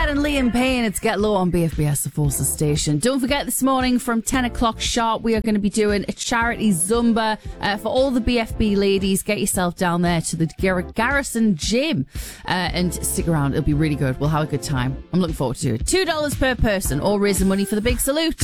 and Liam Payne. It's Get Low on BFBS, the Forces Station. Don't forget, this morning from 10 o'clock sharp, we are going to be doing a charity Zumba for all the BFB ladies. Get yourself down there to the Garrison Gym and stick around. It'll be really good. We'll have a good time. I'm looking forward to it. $2 per person, all raising money for the big salute.